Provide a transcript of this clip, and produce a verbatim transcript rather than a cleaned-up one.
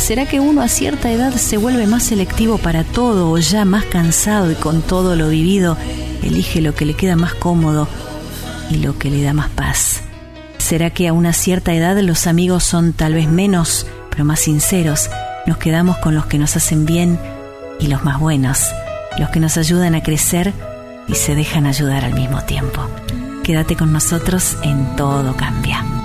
¿Será que uno a cierta edad se vuelve más selectivo para todo o ya más cansado y con todo lo vivido elige lo que le queda más cómodo y lo que le da más paz? ¿Será que a una cierta edad los amigos son tal vez menos, pero más sinceros? Nos quedamos con los que nos hacen bien y los más buenos, los que nos ayudan a crecer y se dejan ayudar al mismo tiempo. Quédate con nosotros en Todo Cambia.